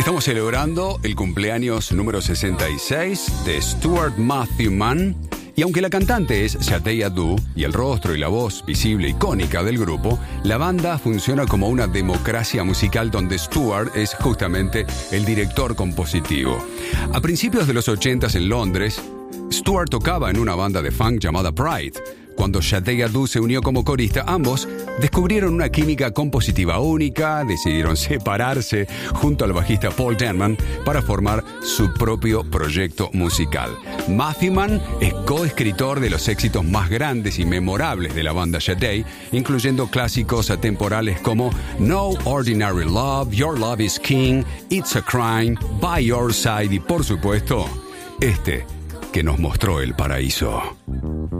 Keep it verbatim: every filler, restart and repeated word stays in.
Estamos celebrando el cumpleaños número sesenta y seis de Stuart Matthew Mann. Y aunque la cantante es Sade Adu y el rostro y la voz visible icónica del grupo, la banda funciona como una democracia musical donde Stuart es justamente el director compositivo. A principios de los ochentas en Londres, Stuart tocaba en una banda de funk llamada Pride. Cuando Sade Adu se unió como corista, ambos descubrieron una química compositiva única, decidieron separarse junto al bajista Paul Denman para formar su propio proyecto musical. Matthew Mann es coescritor de los éxitos más grandes y memorables de la banda Sade, incluyendo clásicos atemporales como No Ordinary Love, Your Love is King, It's a Crime, By Your Side y, por supuesto, este que nos mostró el paraíso.